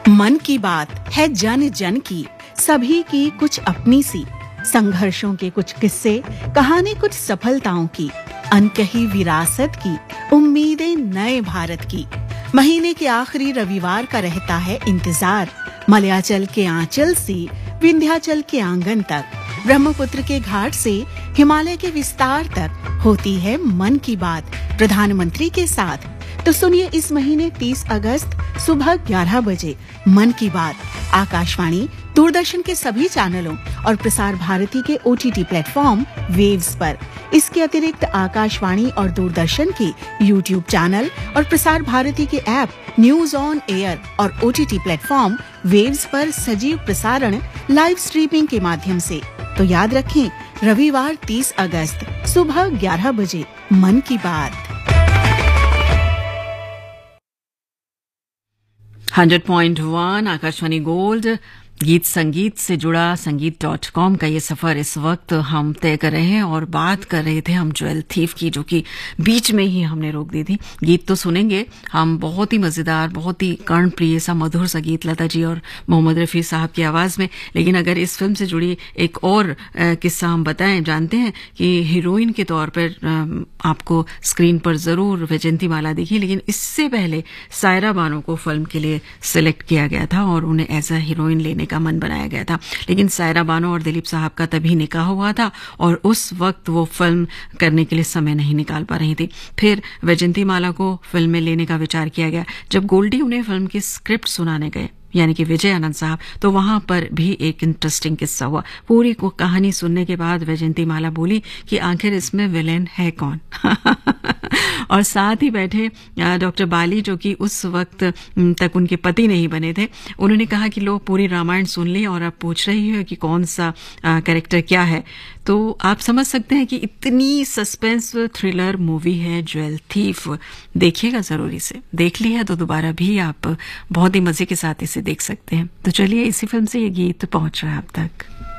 मन की बात है जन जन की, सभी की कुछ अपनी सी, संघर्षों के कुछ किस्से, कहानी कुछ सफलताओं की, अनकही विरासत की, उम्मीदें नए भारत की। महीने के आखिरी रविवार का रहता है इंतजार, मलयाचल के आंचल से विंध्याचल के आंगन तक, ब्रह्मपुत्र के घाट से हिमालय के विस्तार तक होती है मन की बात प्रधानमंत्री के साथ। तो सुनिए इस महीने 30 अगस्त सुबह 11 बजे मन की बात आकाशवाणी, दूरदर्शन के सभी चैनलों और प्रसार भारती के OTT प्लेटफॉर्म वेव्स पर। इसके अतिरिक्त आकाशवाणी और दूरदर्शन के YouTube चैनल और प्रसार भारती के ऐप न्यूज ऑन एयर और OTT प्लेटफॉर्म वेव्स पर सजीव प्रसारण लाइव स्ट्रीमिंग के माध्यम से। तो याद रखें, रविवार 30 अगस्त सुबह 11 बजे मन की बात। 100.1 आकाशवाणी गोल्ड, गीत संगीत से जुड़ा संगीत.com का ये सफर इस वक्त हम तय कर रहे हैं और बात कर रहे थे हम ज्वेल थीफ की, जो कि बीच में ही हमने रोक दी थी। गीत तो सुनेंगे हम, बहुत ही मजेदार, बहुत ही कर्णप्रिय सा मधुर सा गीत लता जी और मोहम्मद रफी साहब की आवाज में। लेकिन अगर इस फिल्म से जुड़ी एक और किस्सा हम बताएं, जानते हैं कि हीरोइन के तौर पर आपको स्क्रीन पर जरूर वैजयंती माला दिखी, लेकिन इससे पहले सायरा बानो को फिल्म के लिए सिलेक्ट किया गया था और उन्हें एज अ हीरोइन लेने का मन बनाया गया था। लेकिन सायरा बानो और दिलीप साहब का तभी निकाह हुआ था और उस वक्त वो फिल्म करने के लिए समय नहीं निकाल पा रही थी। फिर वैजयंती माला को फिल्म में लेने का विचार किया गया। जब गोल्डी उन्हें फिल्म की स्क्रिप्ट सुनाने गए, यानी कि विजय आनंद साहब, तो वहां पर भी एक इंटरेस्टिंग किस्सा हुआ। पूरी को कहानी सुनने के बाद वैजयंती माला बोली कि आखिर इसमें विलेन है कौन। और साथ ही बैठे डॉक्टर बाली, जो कि उस वक्त तक उनके पति नहीं बने थे, उन्होंने कहा कि लो पूरी रामायण सुन ली और अब पूछ रही हो कि कौन सा कैरेक्टर क्या है। तो आप समझ सकते हैं कि इतनी सस्पेंस थ्रिलर मूवी है ज्वेल थीफ। देखिएगा जरूरी से, देख ली है तो दोबारा भी आप बहुत ही मजे के साथ इसे देख सकते हैं। तो चलिए इसी फिल्म से ये गीत पहुंच रहा है आप तक।